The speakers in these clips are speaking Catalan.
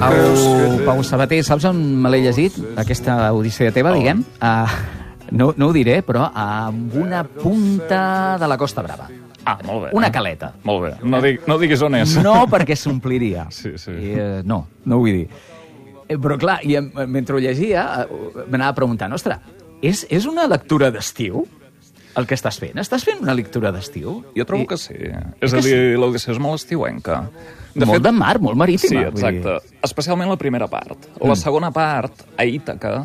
Pau Sabater, saps on me l'he llegit? Aquesta odissea teva, diguem? No ho diré, però amb una punta de la Costa Brava. Molt bé. Una caleta. Molt bé. No diguis on és. No, perquè s'ompliria. Sí. No ho vull dir. Però clar, mentre ho llegia, m'anava preguntant, ostres, és una lectura d'estiu el que estàs fent? Estàs fent una lectura d'estiu? Jo trobo que sí. És a dir, l'Odissea és molt estiuenca. Molt de mar, molt marítima. Sí, exacte. Especialment la primera part. La segona part, a Ítaca,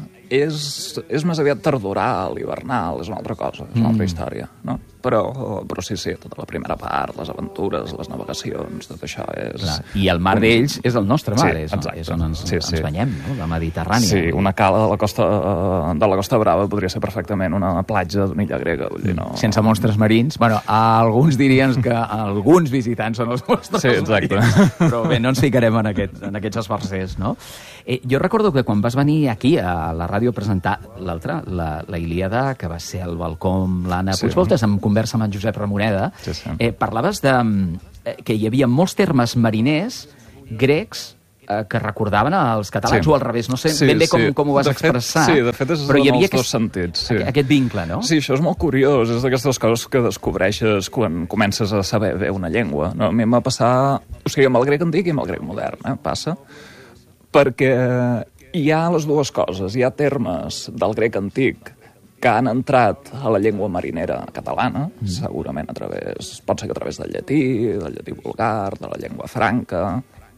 és més aviat tardoral, hivernal, és una altra cosa, és una altra història, no? Però sí, tota la primera part, les aventures, les navegacions, tot això és... Clar. I el mar d'ells és el nostre mar, és on ens banyem, no? La Mediterrània. Sí, una cala de la Costa Brava podria ser perfectament una platja d'una illa grega, vull dir, no... Sense monstres marins. Bueno, alguns dirien que alguns visitants són els monstres marins. Però bé, no ens ficarem en aquests esforçers, no? Jo recordo que quan vas venir aquí a la ràdio a presentar l'altra, la Ilíada, que va ser al balcó amb l'Anna Puigvoltes, en conversa amb en Josep Ramoneda, parlaves que hi havia molts termes mariners grecs que recordaven als catalans, o al revés, no sé ben bé com ho vas expressar. Sí, de fet és en els dos sentits. Aquest vincle, no? Sí, això és molt curiós, és d'aquestes coses que descobreixes quan comences a saber bé una llengua. A mi em va passar, o sigui, amb el grec antic i amb el grec modern, passa, perquè hi ha les dues coses. Hi ha termes del grec antic que han entrat a la llengua marinera catalana, segurament pot ser que a través del llatí vulgar, de la llengua franca,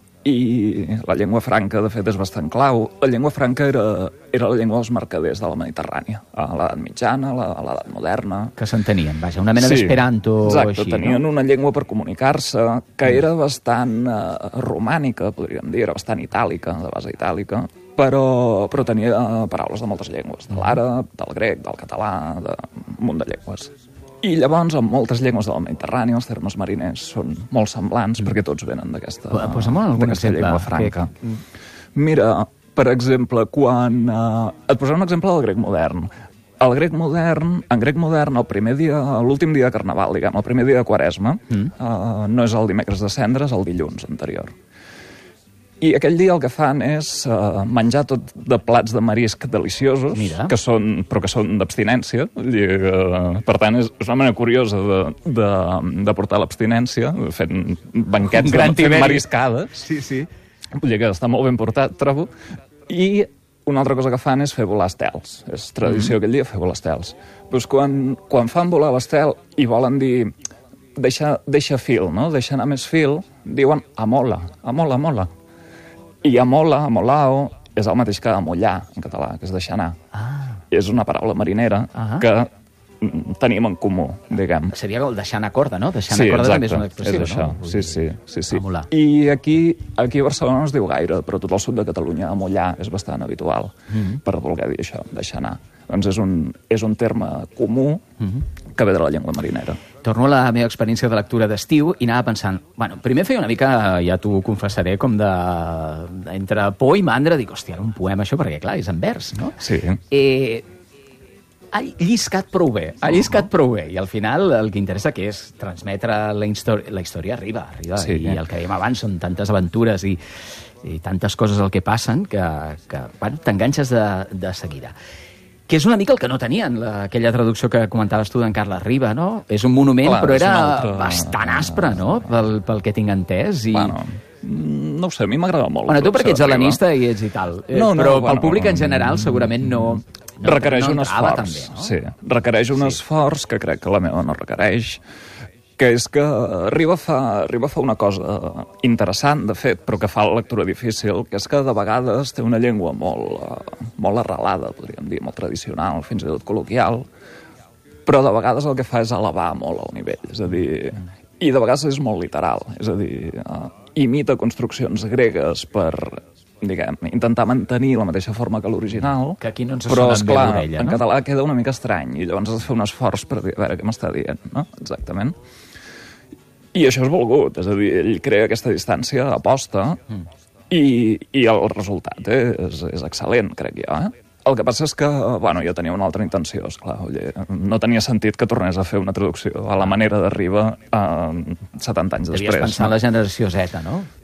i la llengua franca, de fet, és bastant clau. La llengua franca era la llengua dels mercaders de la Mediterrània, a l'edat mitjana, a l'edat moderna. Que s'entenien, vaja, una mena d'esperanto. Exacte, tenien una llengua per comunicar-se que era bastant romànica, podríem dir, era bastant itàlica, de base itàlica, però tenia paraules de moltes llengües, de l'àrab, del grec, del català, d'un munt de llengües. I llavors, en moltes llengües del Mediterrani, els termes mariners són molt semblants, perquè tots venen d'aquesta llengua franca. Mira, per exemple, et posaré un exemple del grec modern. En grec modern, l'últim dia de Carnaval, diguem, el primer dia de Quaresma, no és el dimecres de Cendres, el dilluns anterior. I aquell dia el que fan és menjar tot de plats de marisc deliciosos, que són d'abstinència. Per tant, és una manera curiosa de portar l'abstinència, fent banquets fent mariscades. Sí. Vull dir que està molt ben portat, trobo. I una altra cosa que fan és fer volar estels. És tradició aquell dia fer volar estels. Doncs quan fan volar l'estel i volen dir deixa fil, no? Deixa anar més fil, diuen amola. I amolao, és el mateix que amollar, en català, que és deixar anar. És una paraula marinera que tenim en comú, diguem. Seria el deixar anar corda, no? Deixar anar corda també és una expressió, és això. No? Sí. Amolar. I aquí a Barcelona no es diu gaire, però tot el sud de Catalunya amollar és bastant habitual per voler dir això, deixar anar. Doncs és un terme comú que ve de la llengua marinera. Torno a la meva experiència de lectura d'estiu i anava pensant, primer feia una mica, ja t'ho confessaré, com entre por i mandra, dic, hòstia, era un poema això, perquè clar, és en vers, no? Sí. Ha lliscat prou bé, i al final el que interessa que és transmetre la història arriba, i el que dèiem abans són tantes aventures i tantes coses el que passen que t'enganxes de seguida. Que és una mica el que no tenien, aquella traducció que comentaves tu d'en Carles Riba, no? És un monument, però era bastant aspre, no?, pel que tinc entès. No ho sé, a mi m'agrada molt. Tu perquè ets helenista i ets i tal, però pel públic en general segurament no requereix un esforç, també, no? Sí, requereix un esforç que crec que la meva no requereix, que és que Riba fa una cosa interessant, de fet, però que fa la lectura difícil, que és que de vegades té una llengua molt arrelada, podríem dir, molt tradicional, fins i tot col·loquial, però de vegades el que fa és elevar molt el nivell, és a dir, i de vegades és molt literal, és a dir, imita construccions gregues per, diguem, intentar mantenir la mateixa forma que l'original, que aquí no ens però, esclar, bé l'orella, en català queda una mica estrany, i llavors has de fer un esforç per dir, a veure què m'està dient, no? Exactament. I això és volgut, és a dir, ell crea aquesta distància, aposta, i el resultat és excel·lent, crec jo, El que passa és que, jo tenia una altra intenció, esclar, no tenia sentit que tornés a fer una traducció a la manera de Riba 70 anys després. Devies pensar en la generació Z, no?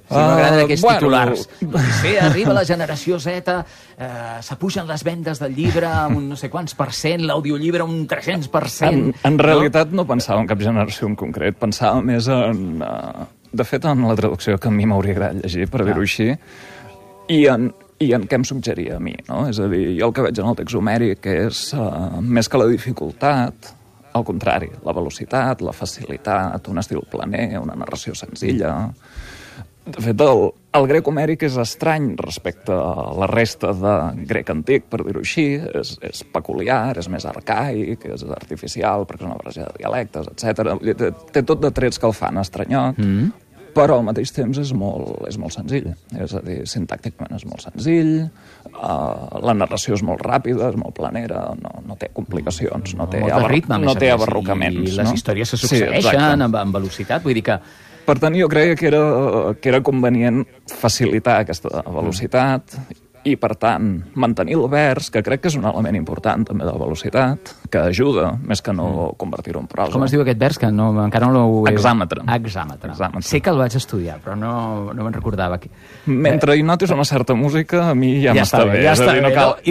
Si m'agraden aquests titulars. Sí, arriba la generació Z, s'apugen les vendes del llibre un no sé quants %, l'audiollibre un 300%. En realitat no pensava en cap generació en concret, pensava més en... de fet, en la traducció que a mi m'hauria agradat llegir, per dir-ho així, i en què em suggeria a mi, no? És a dir, jo el que veig en el text homèric és, més que la dificultat, al contrari, la velocitat, la facilitat, un estil planer, una narració senzilla. De fet, el grec homèric és estrany respecte a la resta de grec antic, per dir-ho així. És peculiar, és més arcaic, és artificial, perquè és una barreja de dialectes, etc. Té tot de trets que el fan estranyot, però al mateix temps és molt senzill. És a dir, sintàcticament és molt senzill, la narració és molt ràpida, és molt planera, no té complicacions, no té abarrocaments. I les històries se succeeixen amb velocitat, vull dir que... Per tant, jo creia que era convenient facilitar aquesta velocitat i, per tant, mantenir el vers, que crec que és un element important també de la velocitat, que ajuda, més que no convertir-ho en prosa. Com es diu aquest vers? Que encara no l'ho... Hexàmetre. Sé que el vaig estudiar, però no me'n recordava. Mentre hi notis una certa música, a mi ja m'està bé. Ja està bé,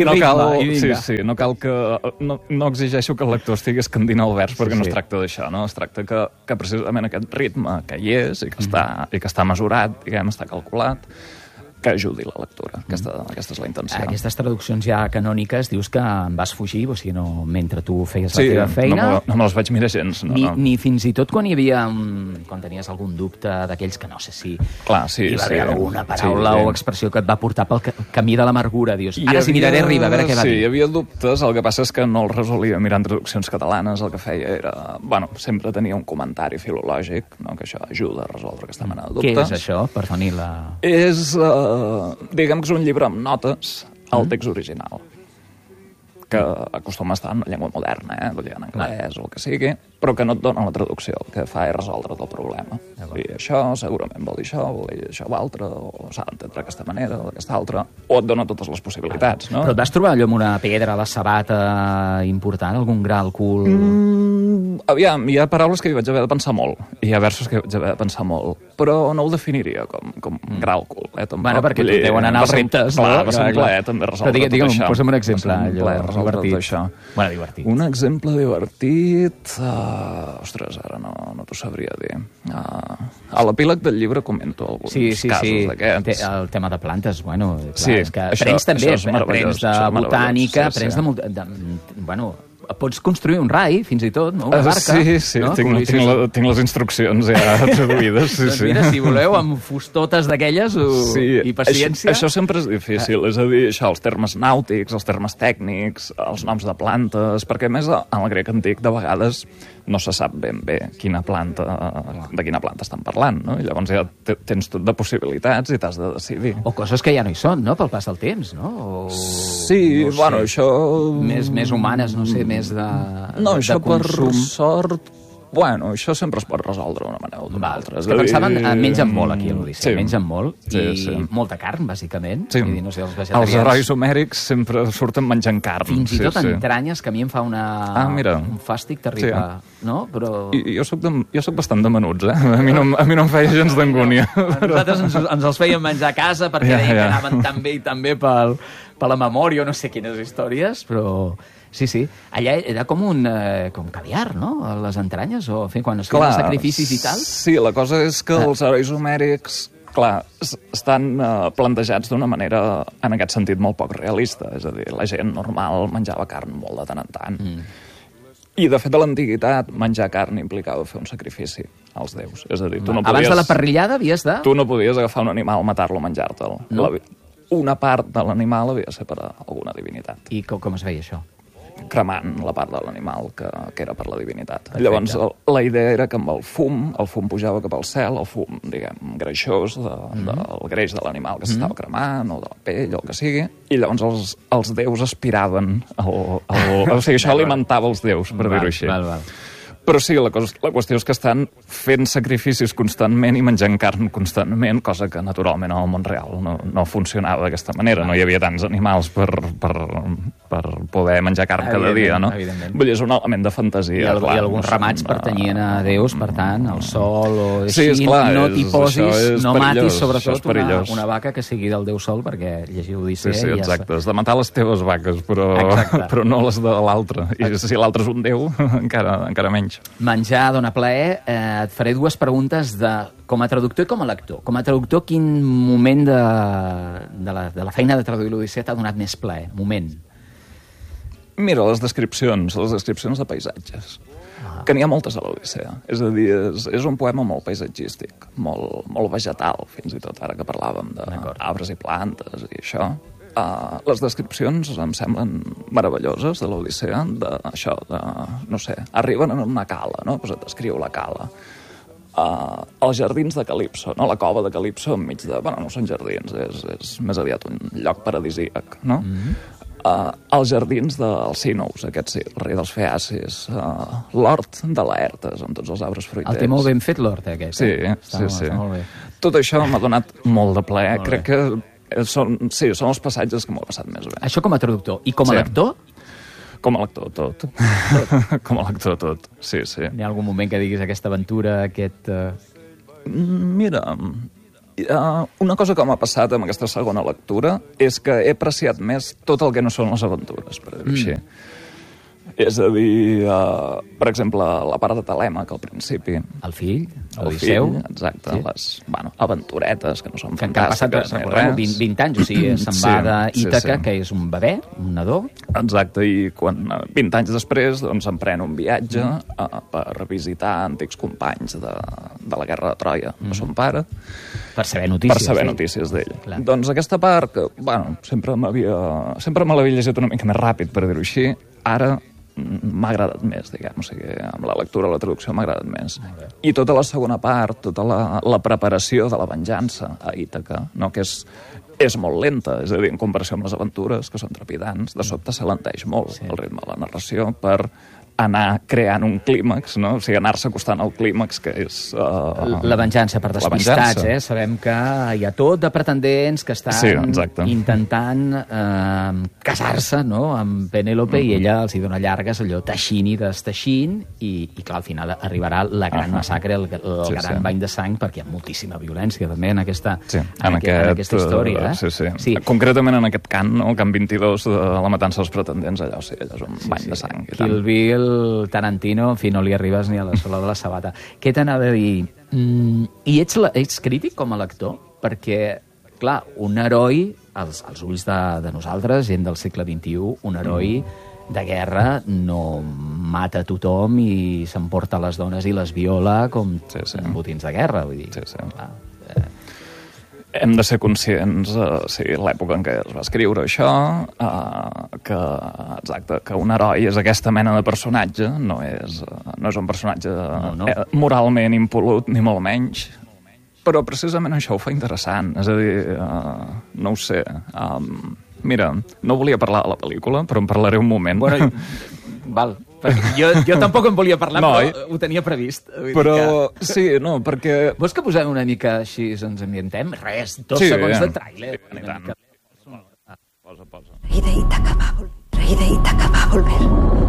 no cal que... No exigeixo que el lector estigui escandint el vers, perquè no es tracta d'això, no? Es tracta que precisament aquest ritme que hi és i que està mesurat, diguem, està calculat, que ajudi la lectura. Aquesta és la intenció. Aquestes traduccions ja canòniques dius que en vas fugir, o sigui, no, mentre tu feies la teva feina... No me les vaig mirar gens. Ni fins i tot quan hi havia... Quan tenies algun dubte d'aquells que no sé si... Clar, hi va haver alguna paraula o expressió que et va portar pel camí de l'amargura. Dius, ara si miraré arriba, a veure què va dir. Sí, hi havia dubtes, el que passa és que no els resolia mirant traduccions catalanes, el que feia era... Bueno, sempre tenia un comentari filològic, no? Que això ajuda a resoldre aquesta mena de dubtes. Què és això, per tenir la... És... diguem que és un llibre amb notes al text original, que acostuma a estar en llengua moderna, en anglès o el que sigui, però que no et dona la traducció, el que fa és resoldre't el problema. I això segurament vol dir això o altre, o s'ha d'entendre d'aquesta manera o d'aquesta altra, o et dona totes les possibilitats, no? Però et vas trobar allò amb una pedra a la sabata important, algun gra al cul? Aviam, hi ha paraules que hi vaig haver de pensar molt, i hi ha versos que hi vaig haver de pensar molt, però no ho definiria com gra al cul, Bueno, perquè tu deuen anar als reptes, no? Clar, va ser un plaer també resoldre tot això. Posa'm un exemple, divertit. Bueno, divertit. Un exemple divertit... ostres, ara no t'ho sabria dir. A l'epíleg del llibre comento alguns casos d'aquests. El tema de plantes, bueno, clar, sí, és que aprens també, aprens de botànica, aprens de... Bueno, pots construir un rai, fins i tot, no? Una barca. Sí, no? Tinc les instruccions ja traduïdes. Doncs mira, si voleu, amb fustotes d'aquelles i paciència... Això sempre és difícil, és a dir, això, els termes nàutics, els termes tècnics, els noms de plantes, perquè a més en el grec antic de vegades no se sap ben bé de quina planta estan parlant, no? I llavors ja tens tot de possibilitats i t'has de decidir. O coses que ja no hi són, no?, pel pas del temps, no? Sí, bueno, això... Més humanes, no sé, més de No, això per consum. sort... Bueno, això sempre es pot resoldre d'una manera o d'una altra. És que pensaven, mengen molt aquí a l'Odissea, mengen molt, i molta carn, bàsicament. Sí. Vull dir, no sé, els vegetarians... Els herois homèrics sempre surten menjant carn. Fins i tot entranyes, que a mi em fa un fàstic terrible, no? Però... Jo soc bastant de menuts, A mi no em feia gens d'angúnia. Nosaltres ens els fèiem menjar a casa perquè deien que anaven tan bé i tan bé per la memòria o no sé quines històries, però... Sí, allà era com caviar, no?, les entranyes, o quan es feien sacrificis i tal. Sí, la cosa és que els herois homèrics, clar, estan plantejats d'una manera, en aquest sentit, molt poc realista. És a dir, la gent normal menjava carn molt de tant en tant. I, de fet, a l'antiguitat, menjar carn implicava fer un sacrifici als déus. És a dir, tu no podies... Abans de la parrillada havies de... Tu no podies agafar un animal, matar-lo, menjar-te'l. No. Una part de l'animal havia de ser per a alguna divinitat. I com es feia això? Cremant la part de l'animal que era per la divinitat. Perfecte. Llavors, la idea era que amb el fum pujava cap al cel, el fum, diguem, greixós del greix de l'animal que s'estava cremant, o de la pell, o el que sigui, i llavors els déus aspiraven, o sigui, això alimentava els déus, per dir-ho així. Val. Però sí, la qüestió és que estan fent sacrificis constantment i menjant carn constantment, cosa que naturalment en el món real no funcionava d'aquesta manera. No hi havia tants animals per poder menjar carn cada dia, no? Vull dir, és un element de fantasia. I alguns ramats pertanyien a déus, per tant, al sol o així. Sí, esclar, no t'hi posis, no matis sobretot una vaca que sigui del déu sol, perquè llegiu Odissea. Sí, exacte. Has de matar les teves vaques, però no les de l'altre. I si l'altre és un déu, encara menys. Menjar dona plaer. Et faré dues preguntes com a traductor i com a lector. Com a traductor, quin moment de la feina de traduir l'Odissea t'ha donat més plaer? Moment. Mira, les descripcions de paisatges. Que n'hi ha moltes a l'Odissea. És a dir, és un poema molt paisatgístic, molt vegetal, fins i tot ara que parlàvem d'arbres i plantes i això. Les descripcions em semblen meravelloses de l'Odissea, no sé, arriben en una cala, no? Pues et descriu la cala. Els jardins de Calipso, no? La cova de Calipso enmig de... Bueno, no són jardins, és més aviat un lloc paradisíac, no? Els jardins d'Alcínous, aquest sí, el rei dels feacis, l'hort de Laertes, amb tots els arbres fruiters. El té molt ben fet, l'hort, aquest. Sí. Està molt bé. Tot això m'ha donat molt de plaer. Crec que són els passatges que m'ho ha passat més bé. Això com a traductor. I com a lector? Com a lector, tot. Com a lector, tot. Sí. Hi ha algun moment que diguis aquesta aventura, Mira, una cosa que m'ha passat amb aquesta segona lectura és que he apreciat més tot el que no són les aventures, per dir-ho així. És a dir, per exemple, la part de Telèmac al principi. El fill, Odisseu. Exacte, sí. Les aventuretes que no són fantàstiques. Que han passat 20 anys, o sigui, se'n va d'Ítaca, que és un bebè, un nadó. Exacte, i 20 anys després doncs emprèn un viatge per visitar antics companys de la guerra de Troia, de son pare. Per saber notícies d'ell. Doncs aquesta part, que, sempre me l'havia llegit una mica més ràpid, per dir-ho així, ara m'ha agradat més, diguem, o sigui, amb la lectura o la traducció m'ha agradat més. I tota la segona part, tota la preparació de la venjança a Ítaca, no? Que és molt lenta, és a dir, en comparació amb les aventures, que són trepidants, de sobte s'alenteix molt el ritme de la narració per anar creant un clímax, no? O sigui, anar-se acostant al clímax, que és... La venjança per despistats, Sabem que hi ha tot de pretendents que estan intentant casar-se, no?, amb Penélope, i ella els hi dona llargues, allò teixint i desteixint, i clar, al final arribarà la gran massacre, el gran bany de sang, perquè hi ha moltíssima violència, també, en aquesta història. Sí. Concretament en aquest cant, no?, el cant 22 de la matança dels pretendents, allò és un bany de sang. Kill Bill, Tarantino, en fi, no li arribes ni a la sola de la sabata. Què t'anava a dir? I ets crític com a lector? Perquè, clar, un heroi, als ulls de nosaltres, gent del segle XXI, un heroi de guerra no mata tothom i s'emporta les dones i les viola com botins de guerra, vull dir. Hem de ser conscients, l'època en què es va escriure això, que un heroi és aquesta mena de personatge, no és un personatge moralment impolut, ni molt menys, però precisament això ho fa interessant. És a dir, no ho sé, mira, no volia parlar de la pel·lícula, però en parlaré un moment. Bueno, val. Jo tampoc en volia parlar, però ho tenia previst. Però, sí, no, perquè... Vols que posem una mica així, ens ambientem? Res, 2 segons de tràiler. Posa. Rey de Ítaca va a volver.